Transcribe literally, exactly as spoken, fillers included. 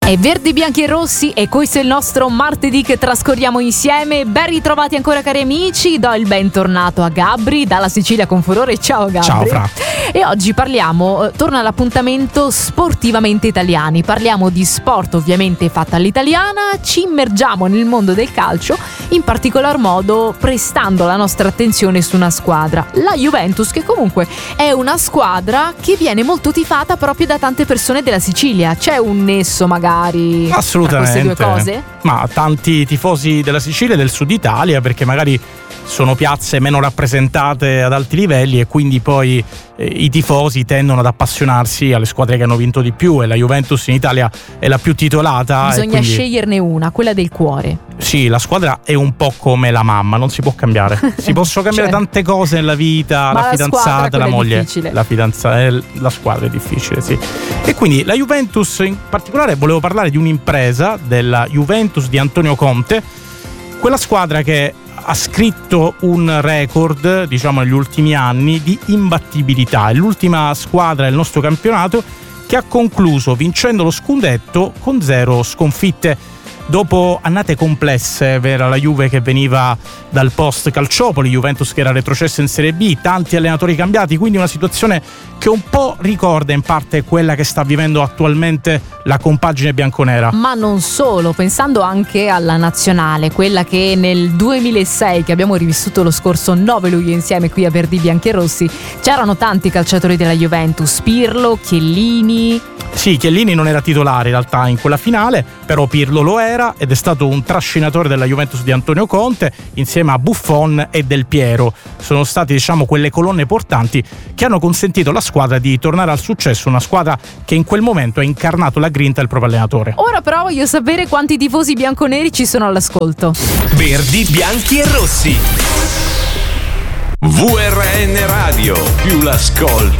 E verdi, bianchi e rossi, e questo è il nostro martedì che trascorriamo insieme. Ben ritrovati ancora, cari amici. Do il bentornato a Gabri dalla Sicilia con furore. Ciao Gabri. Ciao Fra. E oggi parliamo, torna all'appuntamento Sportivamente Italiani. Parliamo di sport ovviamente fatta all'italiana, ci immergiamo nel mondo del calcio, in particolar modo prestando la nostra attenzione su una squadra, la Juventus, che comunque è una squadra che viene molto tifata proprio da tante persone della Sicilia. C'è un nesso magari Assolutamente. tra queste due cose? Ma tanti tifosi della Sicilia e del Sud Italia, perché magari sono piazze meno rappresentate ad alti livelli e quindi poi eh, i tifosi tendono ad appassionarsi alle squadre che hanno vinto di più, e la Juventus in Italia è la più titolata. Bisogna e quindi, sceglierne una, quella del cuore. Sì, la squadra è un po' come la mamma, non si può cambiare. Si possono cambiare Cioè, tante cose nella vita, ma la la fidanzata, squadra, la quella è moglie, difficile. la fidanzata, eh, la squadra è difficile, sì. E quindi la Juventus, in particolare volevo parlare di un'impresa, della Juventus di Antonio Conte, quella squadra che ha scritto un record, diciamo, negli ultimi anni di imbattibilità. È l'ultima squadra del nostro campionato che ha concluso vincendo lo scudetto con zero sconfitte. Dopo annate complesse, vera, la Juve che veniva dal post Calciopoli, Juventus che era retrocessa in Serie B, tanti allenatori cambiati, quindi una situazione che un po' ricorda in parte quella che sta vivendo attualmente la compagine bianconera. Ma non solo, pensando anche alla nazionale, quella che nel duemilasei, che abbiamo rivissuto lo scorso nove luglio insieme qui a Verdi, Bianchi e Rossi, c'erano tanti calciatori della Juventus, Pirlo, Chiellini. Sì, Chiellini non era titolare in realtà in quella finale, però Pirlo lo era ed è stato un trascinatore della Juventus di Antonio Conte insieme a Buffon e Del Piero. Sono stati, diciamo, quelle colonne portanti che hanno consentito alla squadra di tornare al successo, una squadra che in quel momento ha incarnato la grinta del proprio allenatore. Ora però voglio sapere quanti tifosi bianconeri ci sono all'ascolto. Verdi, bianchi e rossi. V R N Radio, più l'ascolto